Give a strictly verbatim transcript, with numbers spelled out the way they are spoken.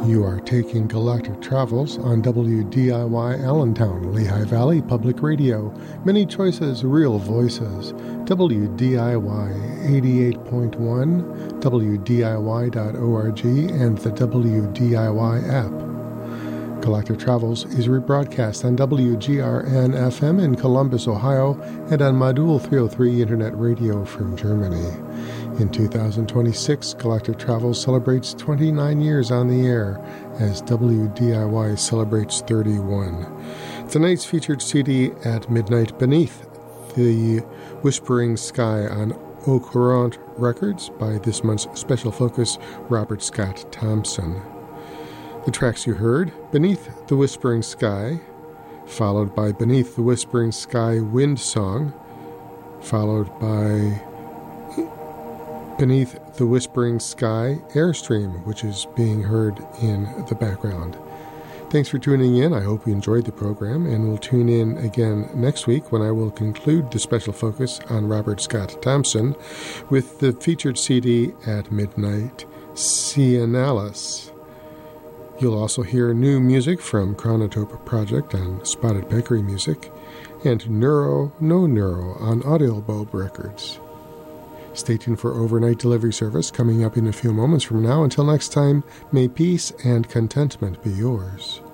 You are taking Galactic Travels on W D I Y Allentown, Lehigh Valley Public Radio. Many choices, real voices. W D I Y eighty-eight point one, W D I Y dot org, and the W D I Y app. Galactic Travels is rebroadcast on W G R N F M in Columbus, Ohio, and on Modul three oh three Internet Radio from Germany. In two thousand twenty-six, Galactic Travels celebrates twenty-nine years on the air as W D I Y celebrates thirty-one. Tonight's featured C D at midnight, Beneath the Whispering Sky on Au Courant Records by this month's special focus, Robert Scott Thompson. The tracks you heard, Beneath the Whispering Sky, followed by Beneath the Whispering Sky Wind Song, followed by Beneath the Whispering Sky Airstream, which is being heard in the background. Thanks for tuning in. I hope you enjoyed the program, and we'll tune in again next week when I will conclude the special focus on Robert Scott Thompson with the featured C D at midnight, Cianalis. You'll also hear new music from Chronotope Project on Spotted Bakery Music and Neuro No Neuro on Audiobulb Records. Stay tuned for overnight delivery service coming up in a few moments from now. Until next time, may peace and contentment be yours.